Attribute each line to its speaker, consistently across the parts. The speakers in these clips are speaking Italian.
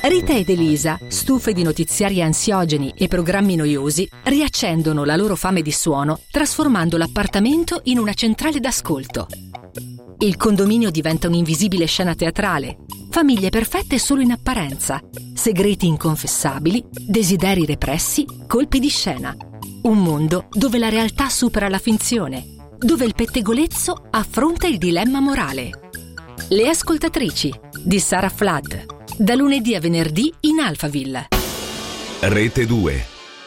Speaker 1: Rita ed Elisa, stufe di notiziari ansiogeni e programmi noiosi, riaccendono la loro fame di suono trasformando l'appartamento in una centrale d'ascolto. Il condominio diventa un'invisibile scena teatrale, famiglie perfette solo in apparenza, segreti inconfessabili, desideri repressi, colpi di scena. Un mondo dove la realtà supera la finzione, dove il pettegolezzo affronta il dilemma morale. Le ascoltatrici di Sara Flood, da lunedì a venerdì in Alphaville.
Speaker 2: Rete 2.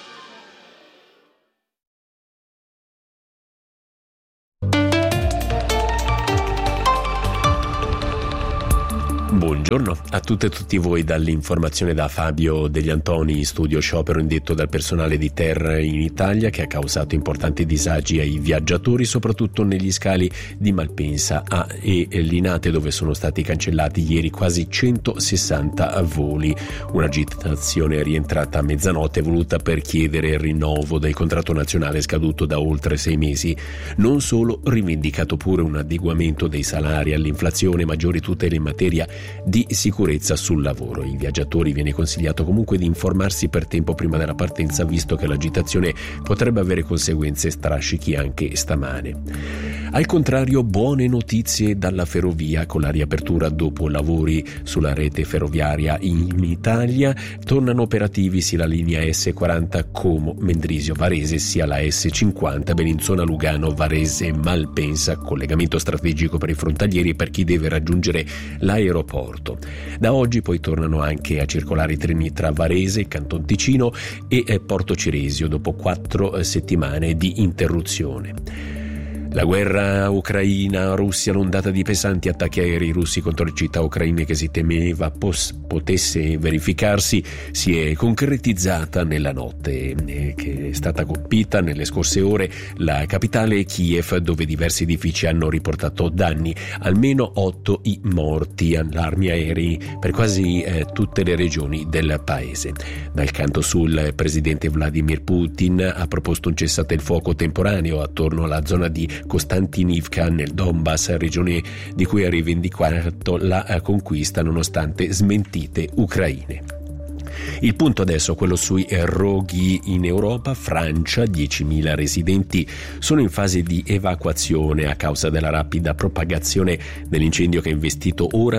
Speaker 2: Buongiorno a tutte e tutti voi dall'informazione da Fabio Degli Antoni, studio sciopero indetto dal personale di TER in Italia che ha causato importanti disagi ai viaggiatori, soprattutto negli scali di Malpensa e Linate, dove sono stati cancellati ieri quasi 160 voli. Un'agitazione rientrata a mezzanotte voluta per chiedere il rinnovo del contratto nazionale scaduto da oltre 6 mesi. Non solo, rivendicato pure un adeguamento dei salari all'inflazione, maggiori tutele in materia di sicurezza sul lavoro. Ai viaggiatori viene consigliato comunque di informarsi per tempo prima della partenza, visto che l'agitazione potrebbe avere conseguenze strascichi anche stamane. Al contrario, buone notizie dalla ferrovia. Con la riapertura dopo lavori sulla rete ferroviaria in Italia tornano operativi sia la linea S40 Como-Mendrisio-Varese sia la S50 Bellinzona-Lugano-Varese-Malpensa, collegamento strategico per i frontalieri e per chi deve raggiungere l'aeroporto. Da oggi poi tornano anche a circolare i treni tra Varese, Canton Ticino e Porto Ciresio dopo 4 settimane di interruzione. La guerra ucraina, Russia, l'ondata di pesanti attacchi aerei russi contro le città ucraine che si temeva potesse verificarsi si è concretizzata nella notte, che è stata colpita nelle scorse ore la capitale Kiev, dove diversi edifici hanno riportato danni, almeno 8 i morti, allarmi aerei per quasi tutte le regioni del paese. Dal canto sul, il presidente Vladimir Putin ha proposto un cessate il fuoco temporaneo attorno alla zona di Kostantinivka nel Donbass, regione di cui ha rivendicato la conquista nonostante smentite ucraine. Il punto adesso è quello sui roghi in Europa. Francia, 10.000 residenti sono in fase di evacuazione a causa della rapida propagazione dell'incendio che ha investito ora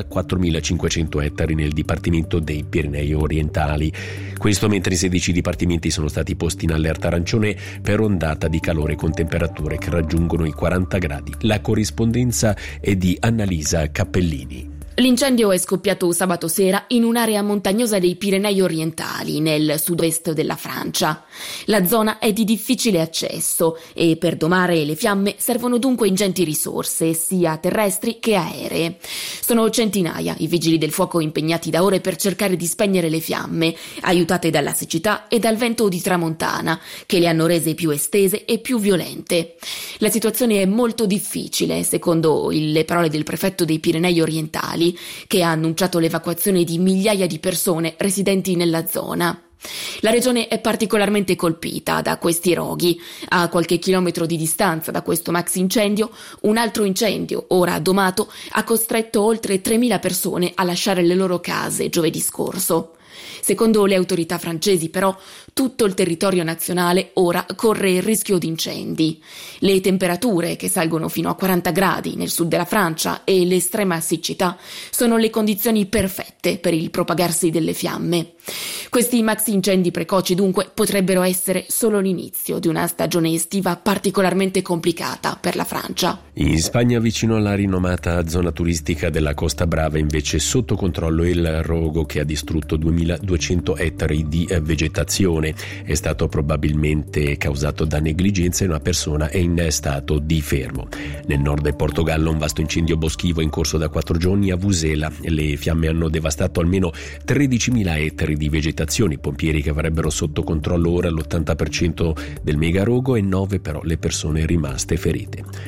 Speaker 2: 4.500 ettari nel dipartimento dei Pirenei orientali. Questo mentre 16 dipartimenti sono stati posti in allerta arancione per ondata di calore con temperature che raggiungono i 40 gradi. La corrispondenza è di Annalisa Cappellini.
Speaker 3: L'incendio è scoppiato sabato sera in un'area montagnosa dei Pirenei orientali, nel sud-est della Francia. La zona è di difficile accesso e per domare le fiamme servono dunque ingenti risorse, sia terrestri che aeree. Sono centinaia i vigili del fuoco impegnati da ore per cercare di spegnere le fiamme, aiutate dalla siccità e dal vento di tramontana, che le hanno rese più estese e più violente. La situazione è molto difficile, secondo le parole del prefetto dei Pirenei orientali, che ha annunciato l'evacuazione di migliaia di persone residenti nella zona. La regione è particolarmente colpita da questi roghi. A qualche chilometro di distanza da questo maxi incendio, un altro incendio, ora domato, ha costretto oltre 3.000 persone a lasciare le loro case giovedì scorso. Secondo le autorità francesi, però, tutto il territorio nazionale ora corre il rischio di incendi. Le temperature, che salgono fino a 40 gradi nel sud della Francia, e l'estrema siccità sono le condizioni perfette per il propagarsi delle fiamme. Questi maxi incendi precoci, dunque, potrebbero essere solo l'inizio di una stagione estiva particolarmente complicata per la Francia.
Speaker 2: In Spagna, vicino alla rinomata zona turistica della Costa Brava, invece sotto controllo il rogo che ha distrutto 2.200 ettari di vegetazione. È stato probabilmente causato da negligenza e una persona è in stato di fermo. Nel nord del Portogallo un vasto incendio boschivo è in corso da 4 giorni a Vusela. Le fiamme hanno devastato almeno 13.000 ettari di vegetazione. I pompieri che avrebbero sotto controllo ora l'80% del megarogo e 9 però le persone rimaste ferite.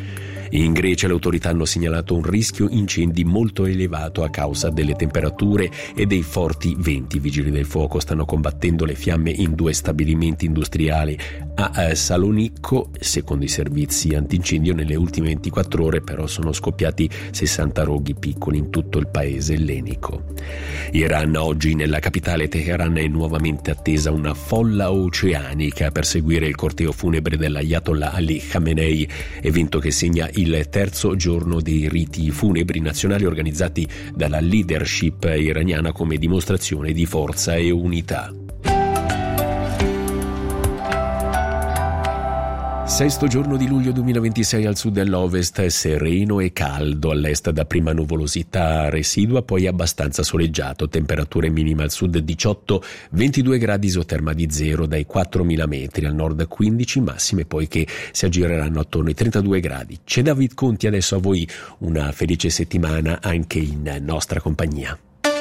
Speaker 2: In Grecia le autorità hanno segnalato un rischio incendi molto elevato a causa delle temperature e dei forti venti. I vigili del fuoco stanno combattendo le fiamme in 2 stabilimenti industriali a Salonicco. Secondo i servizi antincendio, nelle ultime 24 ore però sono scoppiati 60 roghi piccoli in tutto il paese ellenico. Iran: oggi nella capitale Teheran è nuovamente attesa una folla oceanica per seguire il corteo funebre dell'Ayatollah Ali Khamenei, evento che segna il terzo giorno dei riti funebri nazionali organizzati dalla leadership iraniana come dimostrazione di forza e unità. Sesto giorno di luglio 2026, al sud e all'ovest sereno e caldo, all'est dapprima nuvolosità residua, poi abbastanza soleggiato, temperature minime al sud 18-22 gradi, isoterma di 0 dai 4.000 metri, al nord 15, massime poi che si aggireranno attorno ai 32 gradi. C'è David Conti, adesso a voi una felice settimana anche in nostra compagnia.